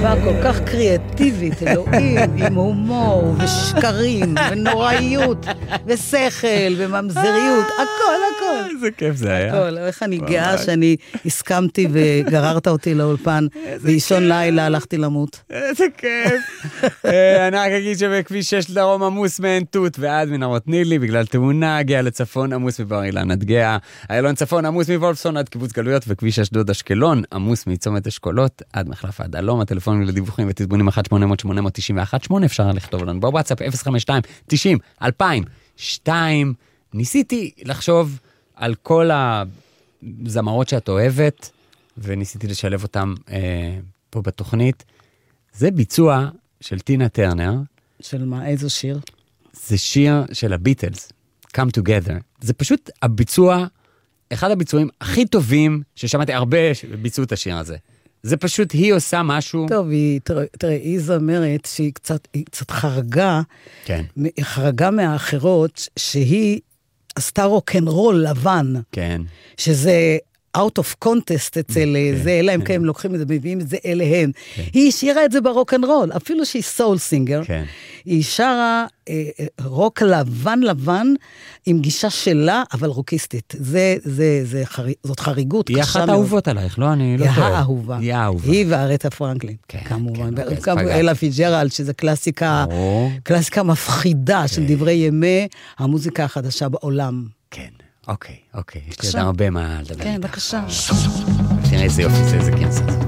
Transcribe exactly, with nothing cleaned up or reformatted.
כתיבה כל כך קריאטיבית, אלוהים, עם הומור ושקרים ונוראיות ושכל וממזריות, הכל, הכל. איזה כיף זה היה. הכל, איך אני גאה שאני הסכמתי וגררת אותי לאולפן, באישון לילה הלכתי למות. איזה כיף. אני רק אגיד שבכביש שש לדרום עמוס מעין תות ועד מנהרות נילי, בגלל תאונה, הגיע לצפון עמוס מבר אילן עד גאה, איילון צפון עמוס מוולפסון עד קיבוץ גלויות, וכביש אשדוד אשקלון עמוס מצומת אשכולות עד מחלף עד הלום. הטלפונים לדיווחים ותסבונים אחת שמונה אפס אפס שמונה תשע אחת שמונה, אפשר לכתוב לנו בוואטסאפ אפס חמש שתיים תשעים אלפיים ושתיים. ניסיתי לחשוב על כל הזמרות שאת אוהבת, וניסיתי לשלב אותם אה, פה בתוכנית. זה ביצוע של טינה טרנר. של מה? איזו שיר? זה שיר של הביטלס, Come Together. זה פשוט הביצוע, אחד הביצועים הכי טובים ששמעתי הרבה ביצעו את השיר הזה. זה פשוט, היא עושה משהו... טוב, היא, תראה, תראה, היא זמרת שהיא קצת, היא קצת חרגה, כן. חרגה מהאחרות, שהיא עשתה רוק'נ'רול לבן. כן. שזה out of contest אצל זה, אלא אם כן הם לוקחים את זה, מביאים את זה אליהם. היא השאירה את זה ברוק'נ'רול, אפילו שהיא סול סינגר. כן. היא שרה אה, רוק לבן לבן, עם גישה שלה, אבל רוקיסטית. זה, זה, זה חר... זאת חריגות היא קשה מאוד. אחת האהובות עלייך, לא? אני לא היא טועה. האהובה. היא האהובה. היא וארתה פרנקלין. כן, כמובן. כן, כמובן, אלה פיג'רלד, שזה קלאסיקה, קלאסיקה מפחידה של דברי ימי המוזיקה החדשה בעולם. כן, אוקיי, אוקיי. יש לי עוד הרבה מה לדבר. כן, בבקשה. תראה איזה יופי זה, איזה כנסה.